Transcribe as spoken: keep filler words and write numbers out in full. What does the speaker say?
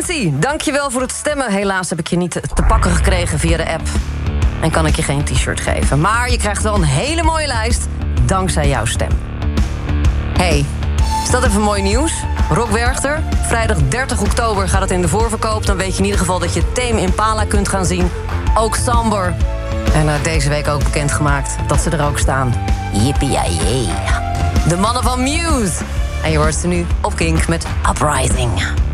Quincy, dankjewel voor het stemmen. Helaas heb ik je niet te pakken gekregen via de app. En kan ik je geen t-shirt geven. Maar je krijgt wel een hele mooie lijst, dankzij jouw stem. Hey, is dat even mooi nieuws? Rock Werchter, vrijdag dertig oktober gaat het in de voorverkoop. Dan weet je in ieder geval dat je Tame Impala kunt gaan zien. Ook Samber. En uh, deze week ook bekendgemaakt dat ze er ook staan. Yippie-yay. De mannen van Muse. En je hoort ze nu op Kink met Uprising.